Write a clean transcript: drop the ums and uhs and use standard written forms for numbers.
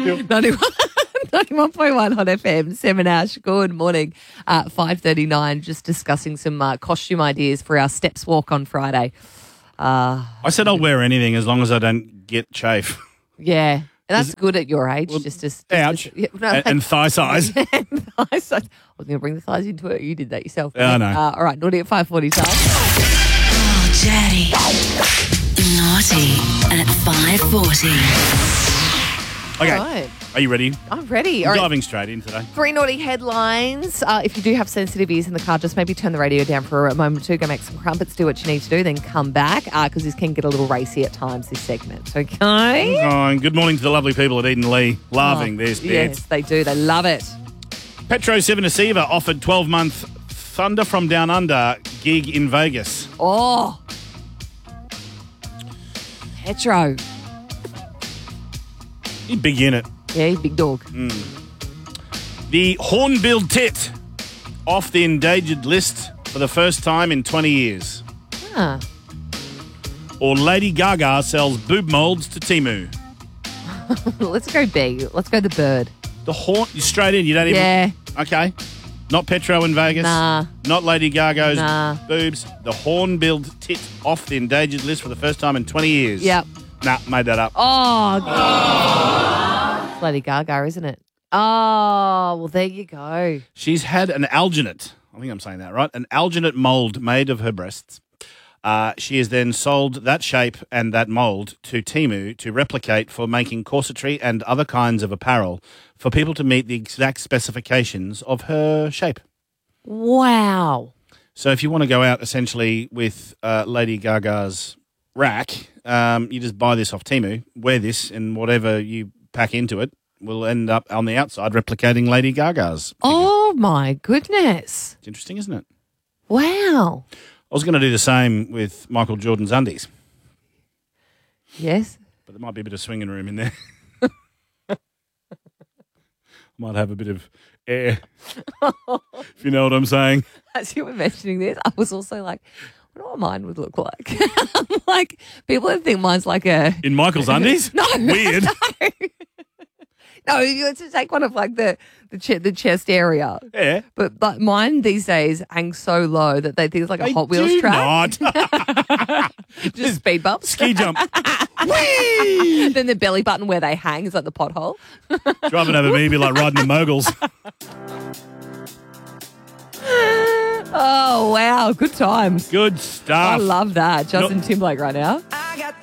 91.1 Hot FM, 7 Ash. Good morning. 5:39, just discussing some costume ideas for our Steps Walk on Friday. I said I'll wear anything as long as I don't get chafe. Yeah. And that's good at your age. Ouch. And thigh size. Thigh size. I was going to bring the thighs into it. You did that yourself. Yeah, I know. All right, naughty at 5:40 time. Oh, Daddy. Naughty at 5:40. Okay. All right. Are you ready? I'm ready. I'm All right. diving straight in today. 3 naughty headlines. If you do have sensitive ears in the car, just maybe turn the radio down for a moment or two, go make some crumpets, do what you need to do, then come back because this can get a little racy at times, this segment. Okay? And good morning to the lovely people at Eden Lee. Loving this bit. Yes, they do. They love it. Petro Civoniceva offered 12-month Thunder from Down Under gig in Vegas. Oh. Petro. He's big in it. Yeah, he's a big dog. The hornbill tit off the endangered list for the first time in 20 years. Ah. Or Lady Gaga sells boob molds to Temu. Let's go B. Let's go the bird. The horn, you straight in, you don't even... Yeah. Okay. Not Petro in Vegas. Nah. Not Lady Gaga's Nah. boobs. The hornbilled tit off the endangered list for the first time in 20 years. Yep. Nah, made that up. Oh. It's Lady Gaga, isn't it? Oh, well, there you go. She's had an alginate, I think I'm saying that right, an alginate mould made of her breasts. She has then sold that shape and that mould to Temu to replicate for making corsetry and other kinds of apparel for people to meet the exact specifications of her shape. Wow. So if you want to go out essentially with Lady Gaga's rack, you just buy this off Temu, wear this, and whatever you pack into it will end up on the outside replicating Lady Gaga's figure. Oh, my goodness. It's interesting, isn't it? Wow. I was going to do the same with Michael Jordan's undies, Yes. but there might be a bit of swinging room in there. Might have a bit of air, if you know what I'm saying. As you were mentioning this, I was also like, I wonder what mine would look like. I'm like, people would think mine's like a... In Michael's undies? No. Weird. No, you have to take one of like the chest area. Yeah. But mine these days hang so low that they think it's like a Hot Wheels track. Not. Just speed bumps. Ski jump. Whee! Then the belly button where they hang is like the pothole. Driving over me be like riding the moguls. Oh, wow. Good times. Good I stuff. love that. Justin Timberlake right now. I got